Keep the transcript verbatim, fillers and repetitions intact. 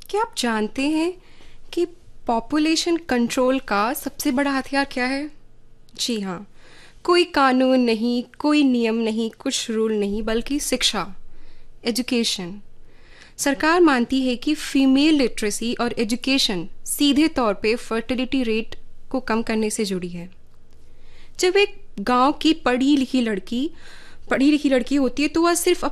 क्या आप जानते हैं कि पॉपुलेशन कंट्रोल का सबसे बड़ा हथियार क्या है? जी हाँ, कोई कानून नहीं, कोई नियम नहीं, कुछ रूल नहीं, बल्कि शिक्षा, एजुकेशन। सरकार मानती है कि फीमेल लिटरेसी और एजुकेशन सीधे तौर पे फर्टिलिटी रेट को कम करने से जुड़ी है। जब एक गांव की पढ़ी लिखी लड़की पढ़ी लिखी लड़की होती है तो वह सिर्फ